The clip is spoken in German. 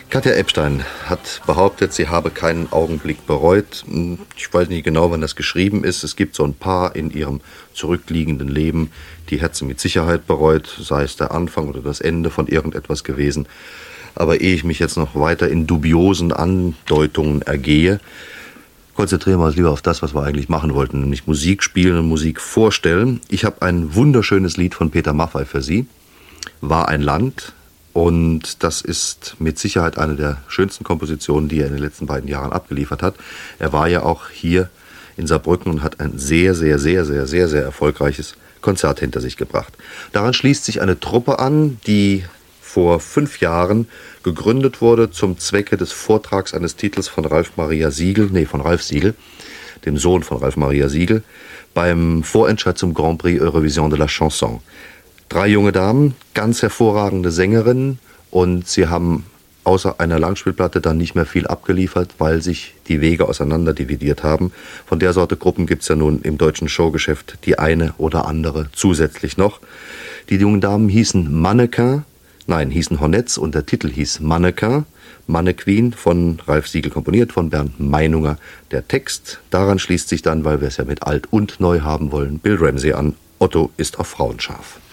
Katja Ebstein hat behauptet, sie habe keinen Augenblick bereut. Ich weiß nicht genau, wann das geschrieben ist. Es gibt so ein paar in ihrem zurückliegenden Leben, die hat sie mit Sicherheit bereut, sei es der Anfang oder das Ende von irgendetwas gewesen. Aber ehe ich mich jetzt noch weiter in dubiosen Andeutungen ergehe, konzentrieren wir uns lieber auf das, was wir eigentlich machen wollten, nämlich Musik spielen und Musik vorstellen. Ich habe ein wunderschönes Lied von Peter Maffay für Sie, War ein Land. Und das ist mit Sicherheit eine der schönsten Kompositionen, die er in den letzten beiden Jahren abgeliefert hat. Er war ja auch hier in Saarbrücken und hat ein sehr erfolgreiches Konzert hinter sich gebracht. Daran schließt sich eine Truppe an, die vor 5 Jahren gegründet wurde zum Zwecke des Vortrags eines Titels von Ralf Siegel, dem Sohn von Ralf Maria Siegel, beim Vorentscheid zum Grand Prix Eurovision de la Chanson. 3 junge Damen, ganz hervorragende Sängerinnen, und sie haben außer einer Langspielplatte dann nicht mehr viel abgeliefert, weil sich die Wege auseinander dividiert haben. Von der Sorte Gruppen gibt es ja nun im deutschen Showgeschäft die eine oder andere zusätzlich noch. Die jungen Damen hießen Honetz und der Titel hieß Mannequin, Mannequin, von Ralf Siegel komponiert, von Bernd Meinunger der Text. Daran schließt sich dann, weil wir es ja mit alt und neu haben wollen, Bill Ramsey an, Otto ist auf Frauen scharf.